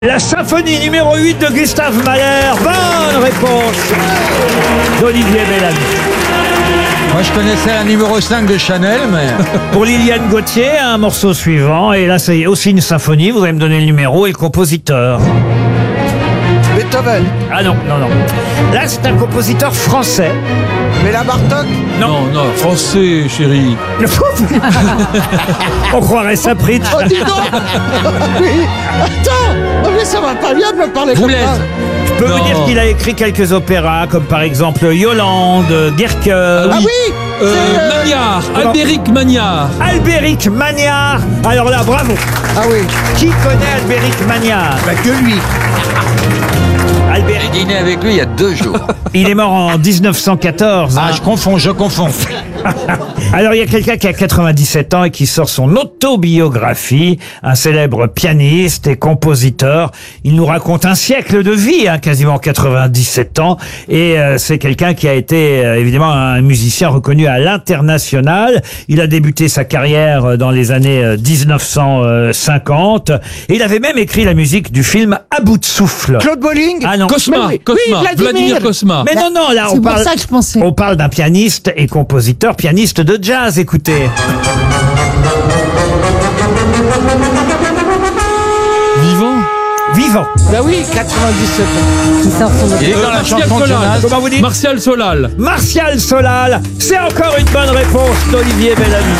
La symphonie numéro 8 de Gustave Mahler. Bonne réponse d'Olivier Bellamy. Moi, je connaissais la numéro 5 de Chanel, mais... Pour Liliane Gauthier, un morceau suivant. Et là, c'est aussi une symphonie. Vous allez me donner le numéro et le compositeur. Beethoven. Ah non. Là, c'est un compositeur français. Béla Bartok. Non, français, chérie. On croirait ça pris. Oh, dis donc. Oui. Attends. Oh, mais ça va pas bien de me parler comme ça. Je peux vous dire qu'il a écrit quelques opéras, comme par exemple Yolande, Dirke. Ah oui. Magnard, Albéric Magnard. Albéric Magnard. Alors là, bravo. Ah oui. Qui connaît Albéric Magnard? Bah que lui. J'ai dîné avec lui il y a 2 jours. Il est mort en 1914. Ah, je confonds. Alors, il y a quelqu'un qui a 97 ans et qui sort son autobiographie, un célèbre pianiste et compositeur. Il nous raconte un siècle de vie, quasiment 97 ans. Et c'est quelqu'un qui a été, évidemment, un musicien reconnu à l'international. Il a débuté sa carrière dans les années 1950. Et il avait même écrit la musique du film À bout de souffle. Claude Bolling. Ah non. Cosma, Oui, Vladimir Cosma. Mais non, là, C'est pour ça que je pensais. on parle d'un pianiste et compositeur, pianiste de jazz, écoutez. Vivant. Bah oui, 97 ans. Qui sort son Il est dans la Martial chanson de Solal. Jonas. Comment vous dites? Martial Solal. Martial Solal. C'est encore une bonne réponse d'Olivier Bellamy.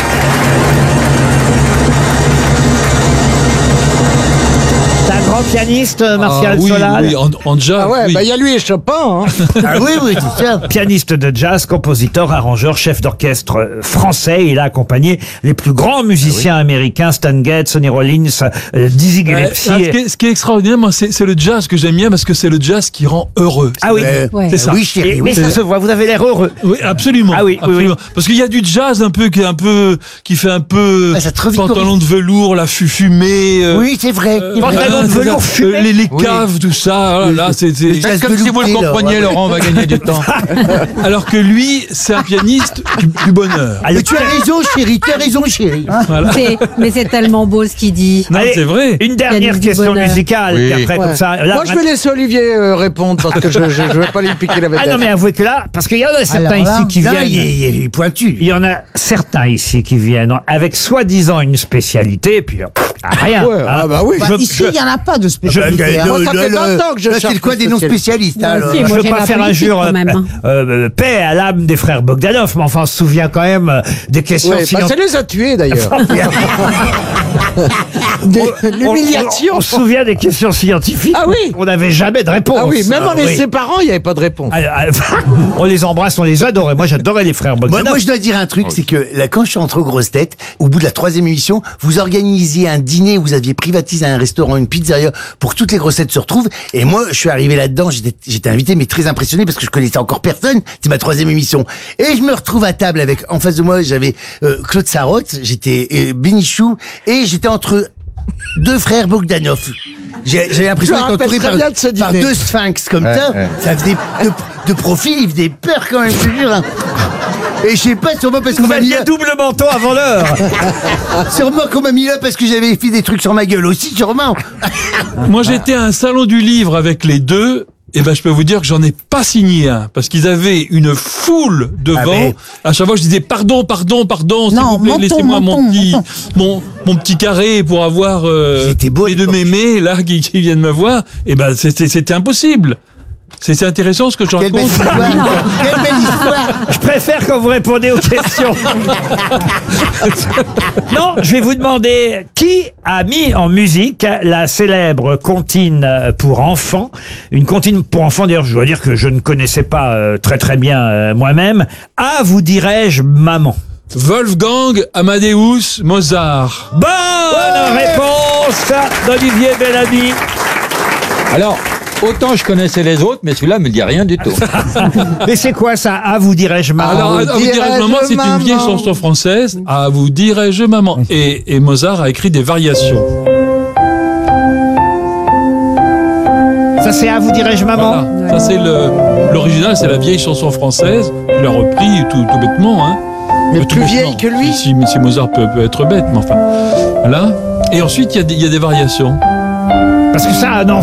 C'est un grand pianiste, Martial oui, Solal. Oui, en jazz. Ah ouais, oui. bah il y a lui et Chopin. Hein. Ah oui, c'est ça. Pianiste de jazz, compositeur, arrangeur, chef d'orchestre français. Il a accompagné les plus grands musiciens américains, Stan Getz, Sonny Rollins, Dizzy Gillespie. Ce qui est extraordinaire, moi, c'est le jazz que j'aime bien parce que c'est le jazz qui rend heureux. Ah oui. Ouais. C'est ça. Oui, chérie. Et Oui. ça se voit, vous avez l'air heureux. Oui, absolument. Ah oui, oui, absolument. Parce qu'il y a du jazz qui fait un peu Ah, ça te revigore. pantalon de velours, la fumée. Oui, c'est vrai. Pantalon de c'est velours ça. fumé. Les caves, tout ça. Oui. Là, c'est. jazz Comme si vous le compreniez, Laurent, on va gagner du temps. Alors que lui, c'est un pianiste du bonheur. Allez, Mais tu as raison, chérie. Voilà. Mais c'est tellement beau ce qu'il dit. Non, allez, c'est vrai. Une dernière Pianiste du question bonheur. musicale. Oui. Puis après, Ouais. comme ça. Là, Moi, je vais laisser Olivier répondre parce que je vais pas lui piquer la vedette. Ah non, mais avouez que là, parce qu'il y en a certains Alors là, ici qui Là, viennent. il est pointu. Il y en a certains ici qui viennent avec soi-disant une spécialité, et puis rien. Ouais, ah bah oui. Je- il n'y en a pas de spécialité. Moi, ça fait 20 ans que je cherche. C'est quoi des noms-spécialistes alors Si, Je moi, veux j'ai pas la faire politique, injure quand même, paix à l'âme des frères Bogdanov, mais enfin on se souvient quand même des questions Ouais, bah, ça scientifiques. les a tués d'ailleurs. L'humiliation. On se souvient des questions scientifiques. Ah oui. On n'avait jamais de réponse. Ah oui, même en les oui. séparant, il n'y avait pas de réponse. On les embrasse, on les adorait. Moi j'adorais les frères Bogdanov. Moi, je dois dire un truc, c'est que là, quand je suis entré aux grosses têtes, au bout de la 3e émission, vous organisiez un dîner, vous aviez privatisé un restaurant, une pizzeria, pour que toutes les grosses têtes se retrouvent. Et moi, je suis arrivé là-dedans, j'étais invité, mais très impressionné parce que je connaissais encore personne. C'est ma 3e émission. Et je me retrouve à table avec, en face de moi, j'avais Claude Sarraute, j'étais Bénichou, et j'étais entre 2 frères Bogdanov. J'avais l'impression Je me d'être entouré rappelle très bien de ce par dîner. 2 sphinx comme ça. ouais. Ça faisait de profil, il faisait peur quand même, je te jure. Et je sais pas, sûrement parce qu'on Vous m'a mis aviez là. double menton avant l'heure. Sûrement qu'on m'a mis là parce que j'avais fait des trucs sur ma gueule aussi, sûrement. Moi, j'étais à un salon du livre avec les deux. Et ben, je peux vous dire que j'en ai pas signé un parce qu'ils avaient une foule devant. mais- À chaque fois, je disais pardon, s'il Non, vous plaît, menton, laissez-moi menton. mon petit carré pour avoir C'était beau, les deux l'époque. mémés là qui viennent me voir. Et ben, c'était impossible. C'est intéressant ce que je Quelle belle raconte. histoire. Quelle belle histoire. Je préfère quand vous répondez aux questions. Non, je vais vous demander qui a mis en musique la célèbre comptine pour enfants. Une comptine pour enfants, d'ailleurs, je dois dire que je ne connaissais pas très bien moi-même. Ah, vous dirais-je, maman. Wolfgang Amadeus Mozart. Bonne réponse d'Olivier Bellamy. Alors, autant je connaissais les autres, mais celui-là me dit rien du tout. Mais c'est quoi ça? Ah, vous dirais-je, maman. Alors, à vous dirais-je maman, c'est une maman. vieille chanson française. À vous dirais-je maman. Et Mozart a écrit des variations. Ça, c'est à vous dirais-je, maman. Voilà. Ça, c'est l'original, c'est la vieille chanson française. Je l'ai repris tout bêtement, hein. Mais Tout plus bêtement. vieille que lui. Si Mozart peut être bête, mais enfin. Voilà. Et ensuite, il y a des variations. Parce que ça, un enfant